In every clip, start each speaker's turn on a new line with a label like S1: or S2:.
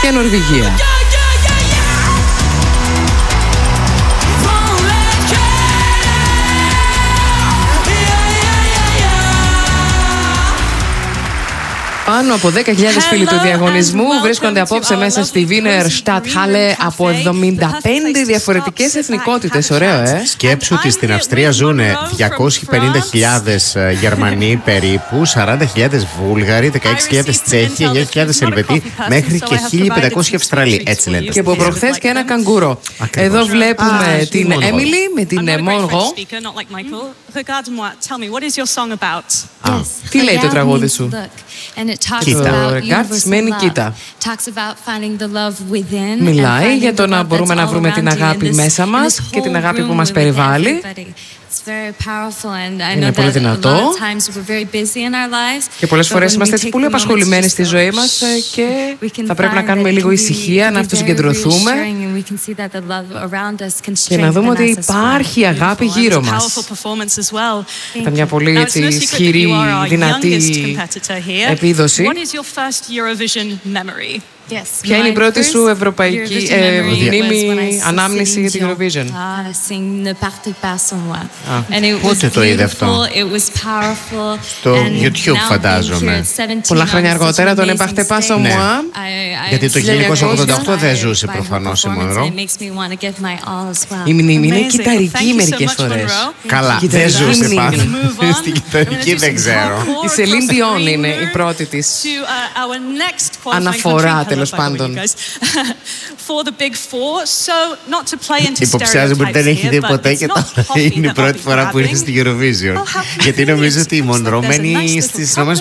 S1: και Νορβηγία. Πάνω από 10.000 φίλοι του διαγωνισμού βρίσκονται απόψε μέσα στη Wiener Stadthalle από 75 διαφορετικές εθνικότητες. Ωραίο,
S2: Σκέψου ότι στην Αυστρία ζουν 250.000 Γερμανοί περίπου, 40.000 Βούλγαροι, 16.000 Τσέχοι, 9.000 Ελβετοί, μέχρι και 1.500 Αυστραλοί. Έτσι λένε.
S1: Και από προχθές και ένα καγκούρο. Εδώ βλέπουμε την Έμιλι με την Μόνγο. Τι λέει το τραγούδι σου?
S2: Κοίτα.
S1: Regard σημαίνει κοίτα. Μιλάει για το να μπορούμε να βρούμε την αγάπη μέσα μας και την αγάπη που μας περιβάλλει. Είναι πολύ δυνατό και πολλές φορές είμαστε έτσι πολύ απασχολημένοι στη ζωή μας και θα πρέπει να κάνουμε λίγο ησυχία, να αυτοσυγκεντρωθούμε και να δούμε ότι υπάρχει αγάπη γύρω μας. Ήταν μια πολύ έτσι ισχυρή, δυνατή επίδοση. Ποια είναι η πρώτη σου ευρωπαϊκή μνήμη ανάμνηση για την Eurovision?
S2: Πότε το είδε αυτό? Στο YouTube φαντάζομαι.
S1: Πολλά χρόνια αργότερα τον Ne partez pas sans moi.
S2: Γιατί το 1988 δεν ζούσε προφανώς η Μονρό.
S1: Η μνήμη είναι κυταρική μερικές φορές.
S2: Καλά, δεν ζούσε πάντα. Στην κυταρική δεν ξέρω.
S1: Η Celine Dion είναι η πρώτη της αναφορά, τέλος πάντων.
S2: Υποψιάζομαι ότι δεν έχει δει ποτέ και τώρα είναι η πρώτη φορά που ήρθε στην Eurovision. Γιατί νομίζω ότι η Μονρό μένει στις ΗΠΑ.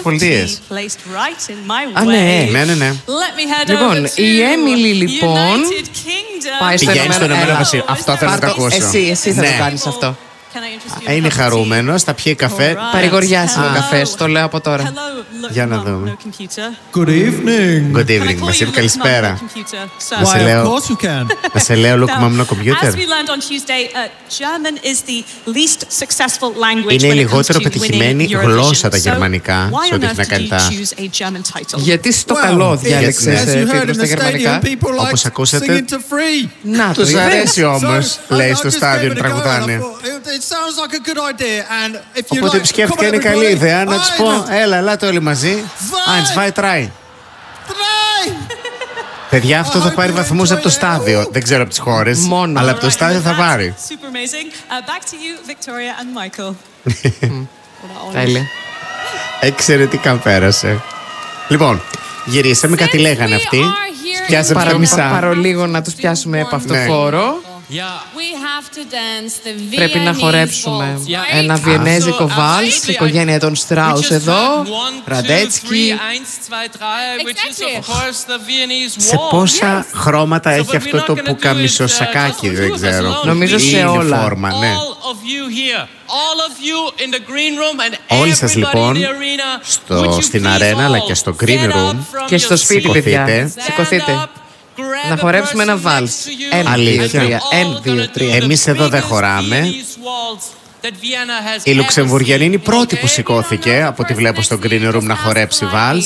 S1: Α, ναι.
S2: Ναι.
S1: Λοιπόν, η Έμιλι λοιπόν πάει στο
S2: Ηνωμένο Βασίλειο. Αυτό θέλω να το ακούσω.
S1: Εσύ θα το κάνεις αυτό.
S2: Είναι χαρούμενος, θα πιει καφέ.
S1: Παρηγοριάσει ο καφές, το λέω από τώρα.
S2: Για να δούμε.
S3: Good evening.
S2: Good evening. Μας είπε καλησπέρα.
S3: Why, of course you can.
S2: Να σε λέω, look, mom, no computer. Είναι η λιγότερο πετυχημένη γλώσσα τα γερμανικά σε ό,τι έχει να κάνει τα...
S1: Γιατί στο καλό διάλεξες τίτλους στα γερμανικά?
S2: Όπως ακούσατε,
S1: Να,
S2: τους αρέσει όμως, λέει στο στάδιο, τραγουδάνε. Οπότε σκέφτηκα είναι καλή ιδέα να τους πω, έλα όλοι μαζί. Eins, zwei, drei. Παιδιά, αυτό θα πάρει βαθμούς από το στάδιο. Δεν ξέρω από τις χώρες, αλλά από το στάδιο θα πάρει.
S1: Τέλεια.
S2: Εξαιρετικά πέρασε. Λοιπόν, γυρίσαμε, κάτι λέγανε αυτοί. Πιάσαμε τα μισά.
S1: Παρολίγο να τους πιάσουμε από αυτό το φόρο. Πρέπει να χορέψουμε ένα βιενέζικο βάλς, η οικογένεια των Στράους εδώ, Ραντέτσκι.
S2: Σε πόσα χρώματα έχει αυτό το πουκαμισοσακάκι, δεν ξέρω.
S1: Νομίζω σε όλα.
S2: Φόρμα, ναι. Όλοι σας λοιπόν στην αρένα αλλά και στο green room
S1: και στο σπίτι, παιδιά, σηκωθείτε. Να χορέψουμε ένα βάλς. 1, 2, 3.
S2: Εμείς εδώ δεν χωράμε. Η Λουξεμβουργιανή είναι η πρώτη που σηκώθηκε από ό,τι βλέπω στο green room να χορέψει βάλς.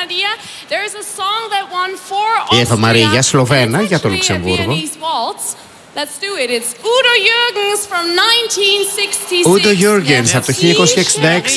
S2: Η Εύα Μαρία Σλοβένα για το Λουξεμβούργο. Udo Jürgens από το 1966.